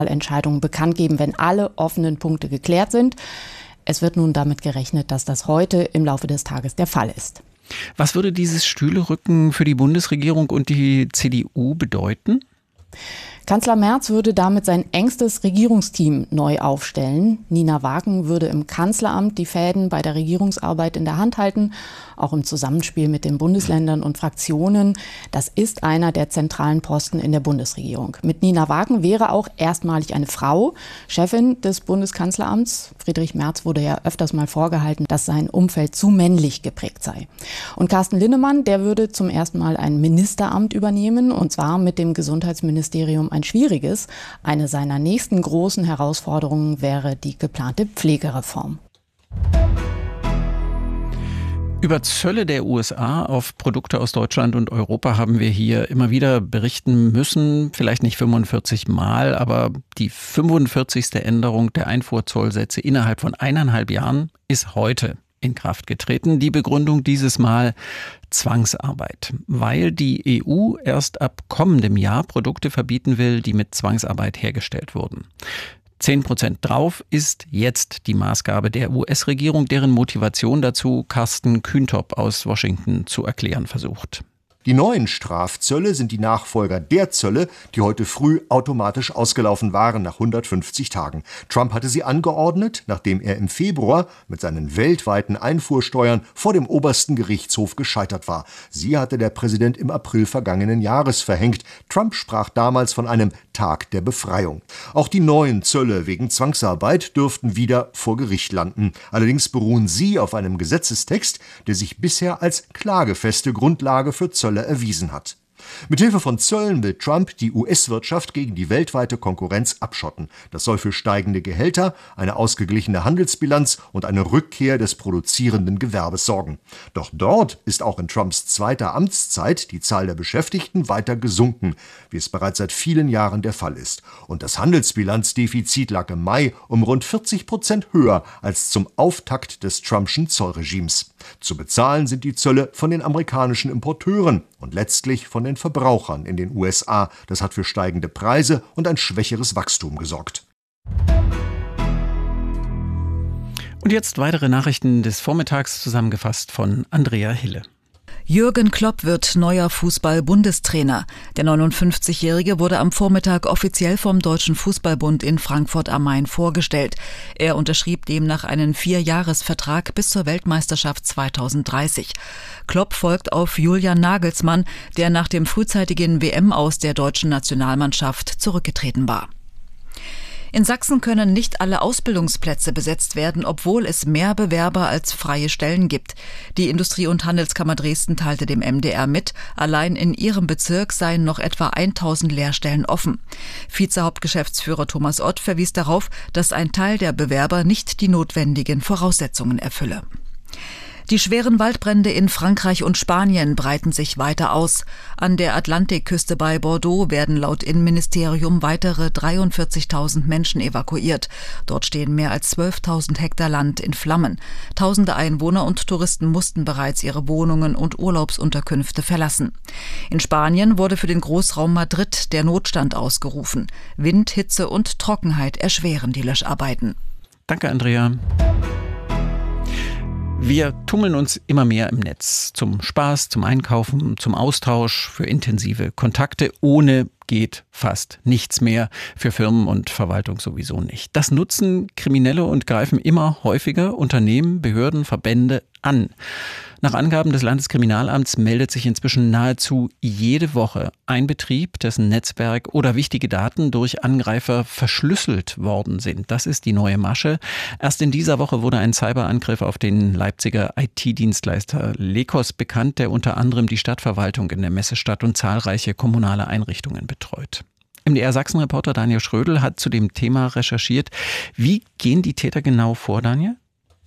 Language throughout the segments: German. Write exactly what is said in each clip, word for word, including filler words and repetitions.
Entscheidungen bekannt geben, wenn alle offenen Punkte geklärt sind. Es wird nun damit gerechnet, dass das heute im Laufe des Tages der Fall ist. Was würde dieses Stühlerücken für die Bundesregierung und die C D U bedeuten? Kanzler Merz würde damit sein engstes Regierungsteam neu aufstellen. Nina Wagen würde im Kanzleramt die Fäden bei der Regierungsarbeit in der Hand halten, auch im Zusammenspiel mit den Bundesländern und Fraktionen. Das ist einer der zentralen Posten in der Bundesregierung. Mit Nina Wagen wäre auch erstmalig eine Frau Chefin des Bundeskanzleramts. Friedrich Merz wurde ja öfters mal vorgehalten, dass sein Umfeld zu männlich geprägt sei. Und Carsten Linnemann, der würde zum ersten Mal ein Ministeramt übernehmen, und zwar mit dem Gesundheitsministerium ein schwieriges. Eine seiner nächsten großen Herausforderungen wäre die geplante Pflegereform. Über Zölle der U S A auf Produkte aus Deutschland und Europa haben wir hier immer wieder berichten müssen. Vielleicht nicht fünfundvierzig Mal, aber die fünfundvierzigste Änderung der Einfuhrzollsätze innerhalb von eineinhalb Jahren ist heute in Kraft getreten. Die Begründung dieses Mal: Zwangsarbeit, weil die E U erst ab kommendem Jahr Produkte verbieten will, die mit Zwangsarbeit hergestellt wurden. zehn Prozent drauf ist jetzt die Maßgabe der U S-Regierung, deren Motivation dazu Carsten Kühntop aus Washington zu erklären versucht. Die neuen Strafzölle sind die Nachfolger der Zölle, die heute früh automatisch ausgelaufen waren nach hundertfünfzig Tagen. Trump hatte sie angeordnet, nachdem er im Februar mit seinen weltweiten Einfuhrsteuern vor dem obersten Gerichtshof gescheitert war. Sie hatte der Präsident im April vergangenen Jahres verhängt. Trump sprach damals von einem Tag der Befreiung. Auch die neuen Zölle wegen Zwangsarbeit dürften wieder vor Gericht landen. Allerdings beruhen sie auf einem Gesetzestext, der sich bisher als klagefeste Grundlage für Zölle erwiesen hat. Mithilfe von Zöllen will Trump die U S-Wirtschaft gegen die weltweite Konkurrenz abschotten. Das soll für steigende Gehälter, eine ausgeglichene Handelsbilanz und eine Rückkehr des produzierenden Gewerbes sorgen. Doch dort ist auch in Trumps zweiter Amtszeit die Zahl der Beschäftigten weiter gesunken, wie es bereits seit vielen Jahren der Fall ist. Und das Handelsbilanzdefizit lag im Mai um rund vierzig Prozent höher als zum Auftakt des Trumpschen Zollregimes. Zu bezahlen sind die Zölle von den amerikanischen Importeuren und letztlich von den Verbrauchern in den U S A. Das hat für steigende Preise und ein schwächeres Wachstum gesorgt. Und jetzt weitere Nachrichten des Vormittags, zusammengefasst von Andrea Hille. Jürgen Klopp wird neuer Fußball-Bundestrainer. Der neunundfünfzigjährige wurde am Vormittag offiziell vom Deutschen Fußballbund in Frankfurt am Main vorgestellt. Er unterschrieb demnach einen Vierjahresvertrag bis zur Weltmeisterschaft zweitausenddreißig. Klopp folgt auf Julian Nagelsmann, der nach dem frühzeitigen W M-Aus der deutschen Nationalmannschaft zurückgetreten war. In Sachsen können nicht alle Ausbildungsplätze besetzt werden, obwohl es mehr Bewerber als freie Stellen gibt. Die Industrie- und Handelskammer Dresden teilte dem M D R mit, allein in ihrem Bezirk seien noch etwa tausend Lehrstellen offen. Vizehauptgeschäftsführer Thomas Ott verwies darauf, dass ein Teil der Bewerber nicht die notwendigen Voraussetzungen erfülle. Die schweren Waldbrände in Frankreich und Spanien breiten sich weiter aus. An der Atlantikküste bei Bordeaux werden laut Innenministerium weitere dreiundvierzigtausend Menschen evakuiert. Dort stehen mehr als zwölftausend Hektar Land in Flammen. Tausende Einwohner und Touristen mussten bereits ihre Wohnungen und Urlaubsunterkünfte verlassen. In Spanien wurde für den Großraum Madrid der Notstand ausgerufen. Wind, Hitze und Trockenheit erschweren die Löscharbeiten. Danke, Andrea. Wir tummeln uns immer mehr im Netz. Zum Spaß, zum Einkaufen, zum Austausch, für intensive Kontakte. Ohne geht fast nichts mehr, für Firmen und Verwaltung sowieso nicht. Das nutzen Kriminelle und greifen immer häufiger Unternehmen, Behörden, Verbände an. Nach Angaben des Landeskriminalamts meldet sich inzwischen nahezu jede Woche ein Betrieb, dessen Netzwerk oder wichtige Daten durch Angreifer verschlüsselt worden sind. Das ist die neue Masche. Erst in dieser Woche wurde ein Cyberangriff auf den Leipziger I T-Dienstleister Lekos bekannt, der unter anderem die Stadtverwaltung in der Messestadt und zahlreiche kommunale Einrichtungen betreut. M D R Sachsen-Reporter Daniel Schrödel hat zu dem Thema recherchiert. Wie gehen die Täter genau vor, Daniel?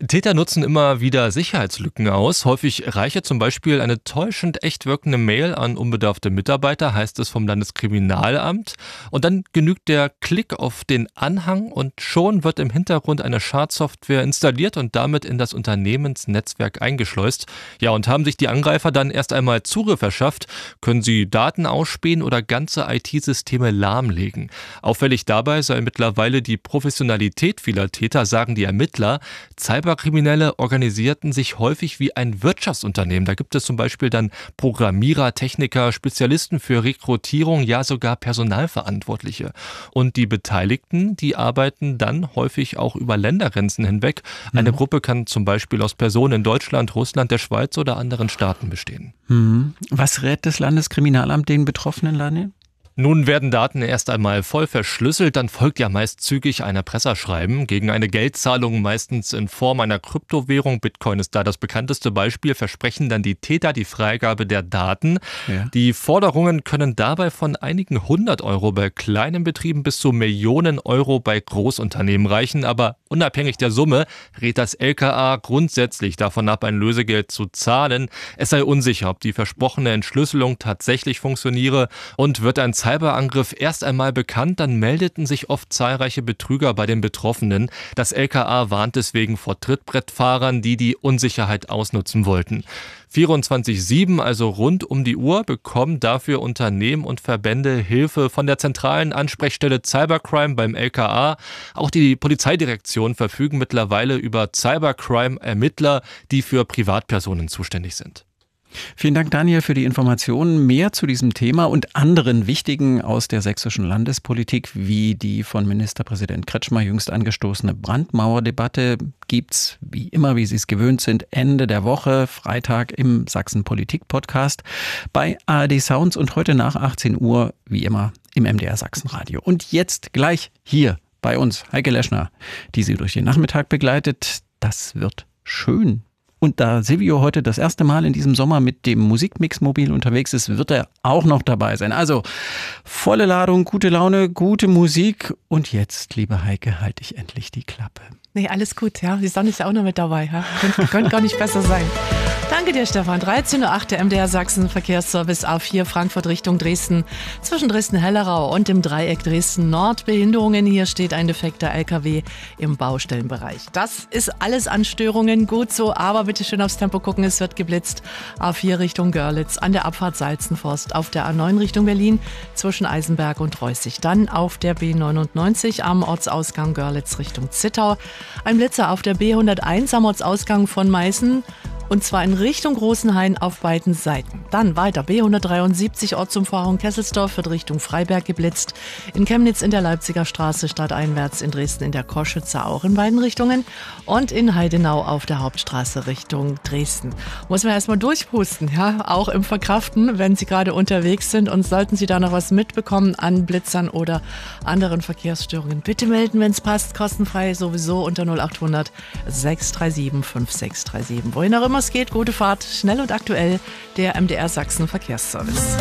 Täter nutzen immer wieder Sicherheitslücken aus. Häufig reiche zum Beispiel eine täuschend echt wirkende Mail an unbedarfte Mitarbeiter, heißt es vom Landeskriminalamt. Und dann genügt der Klick auf den Anhang und schon wird im Hintergrund eine Schadsoftware installiert und damit in das Unternehmensnetzwerk eingeschleust. Ja, und haben sich die Angreifer dann erst einmal Zugriff verschafft, können sie Daten ausspähen oder ganze I T-Systeme lahmlegen. Auffällig dabei sei mittlerweile die Professionalität vieler Täter, sagen die Ermittler. Cyberkriminelle organisierten sich häufig wie ein Wirtschaftsunternehmen. Da gibt es zum Beispiel dann Programmierer, Techniker, Spezialisten für Rekrutierung, ja sogar Personalverantwortliche. Und die Beteiligten, die arbeiten dann häufig auch über Ländergrenzen hinweg. Eine mhm. Gruppe kann zum Beispiel aus Personen in Deutschland, Russland, der Schweiz oder anderen Staaten bestehen. Mhm. Was rät das Landeskriminalamt den Betroffenen, Lani? Nun werden Daten erst einmal voll verschlüsselt, dann folgt ja meist zügig ein Erpresserschreiben. Gegen eine Geldzahlung, meistens in Form einer Kryptowährung, Bitcoin ist da das bekannteste Beispiel, versprechen dann die Täter die Freigabe der Daten. Ja. Die Forderungen können dabei von einigen hundert Euro bei kleinen Betrieben bis zu Millionen Euro bei Großunternehmen reichen. Aber unabhängig der Summe rät das L K A grundsätzlich davon ab, ein Lösegeld zu zahlen. Es sei unsicher, ob die versprochene Entschlüsselung tatsächlich funktioniere, und wird ein Cyberangriff erst einmal bekannt, dann meldeten sich oft zahlreiche Betrüger bei den Betroffenen. Das L K A warnt deswegen vor Trittbrettfahrern, die die Unsicherheit ausnutzen wollten. vierundzwanzig sieben, also rund um die Uhr, bekommen dafür Unternehmen und Verbände Hilfe von der zentralen Ansprechstelle Cybercrime beim L K A. Auch die Polizeidirektion verfügen mittlerweile über Cybercrime-Ermittler, die für Privatpersonen zuständig sind. Vielen Dank, Daniel, für die Informationen. Mehr zu diesem Thema und anderen wichtigen aus der sächsischen Landespolitik, wie die von Ministerpräsident Kretschmer jüngst angestoßene Brandmauerdebatte, gibt's wie immer, wie Sie es gewöhnt sind, Ende der Woche, Freitag im Sachsen-Politik-Podcast bei A R D Sounds und heute nach achtzehn Uhr, wie immer, im M D R Sachsen-Radio. Und jetzt gleich hier bei uns Heike Leschner, die Sie durch den Nachmittag begleitet. Das wird schön. Und da Silvio heute das erste Mal in diesem Sommer mit dem Musikmix-Mobil unterwegs ist, wird er auch noch dabei sein. Also volle Ladung, gute Laune, gute Musik. Und jetzt, liebe Heike, halte ich endlich die Klappe. Nee, alles gut, ja. Die Sonne ist ja auch noch mit dabei. Ja? Könnte, könnte gar nicht besser sein. Danke dir, Stefan. dreizehn Uhr acht, der M D R Sachsen Verkehrsservice A vier Frankfurt Richtung Dresden. Zwischen Dresden-Hellerau und dem Dreieck Dresden-Nord. Behinderungen. Hier steht ein defekter L K W im Baustellenbereich. Das ist alles an Störungen. Gut so, aber bitte schön aufs Tempo gucken. Es wird geblitzt. A vier Richtung Görlitz, an der Abfahrt Salzenforst, auf der A neun Richtung Berlin, zwischen Eisenberg und Reußig. Dann auf der B neunundneunzig am Ortsausgang Görlitz Richtung Zittau. Ein Blitzer auf der B hunderteins am Ortsausgang von Meißen. Und zwar in Richtung Großenhain auf beiden Seiten. Dann weiter B hundertdreiundsiebzig Ortsumfahrung Kesselsdorf wird Richtung Freiberg geblitzt. In Chemnitz in der Leipziger Straße stadteinwärts, in Dresden in der Koschützer auch in beiden Richtungen. Und in Heidenau auf der Hauptstraße Richtung Dresden. Muss man erstmal durchpusten, ja, auch im Verkraften, wenn Sie gerade unterwegs sind. Und sollten Sie da noch was mitbekommen an Blitzern oder anderen Verkehrsstörungen, bitte melden, wenn es passt, kostenfrei sowieso unter null acht hundert sechs drei sieben fünf sechs drei sieben. Wohin auch immer es geht, gute Fahrt, schnell und aktuell, der M D R Sachsen Verkehrsservice.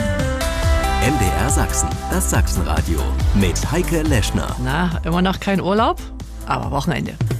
M D R Sachsen, das Sachsenradio mit Heike Leschner. Na, immer noch kein Urlaub, aber Wochenende.